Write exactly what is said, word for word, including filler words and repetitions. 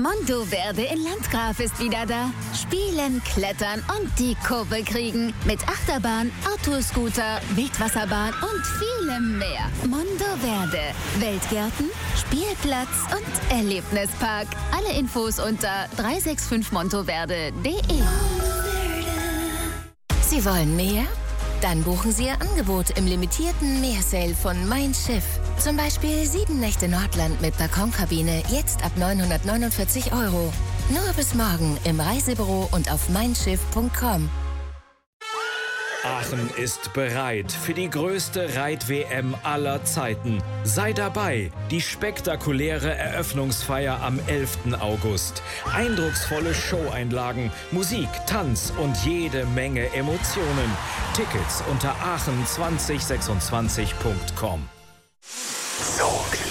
Mondoverde in Landgraf ist wieder da. Spielen, klettern und die Kurve kriegen. Mit Achterbahn, Autoscooter, Wildwasserbahn und vielem mehr. Mondoverde. Weltgärten, Spielplatz und Erlebnispark. Alle Infos unter drei sechs fünf montoverde punkt de. Sie wollen mehr? Dann buchen Sie Ihr Angebot im limitierten Meersale von Mein Schiff. Zum Beispiel sieben Nächte Nordland mit Balkonkabine, jetzt ab neunhundertneunundvierzig Euro. Nur bis morgen im Reisebüro und auf mein schiff punkt com. Aachen ist bereit für die größte Reit-W M aller Zeiten. Sei dabei, die spektakuläre Eröffnungsfeier am elften August. Eindrucksvolle Showeinlagen, Musik, Tanz und jede Menge Emotionen. Tickets unter aachen zwanzig sechsundzwanzig punkt com. So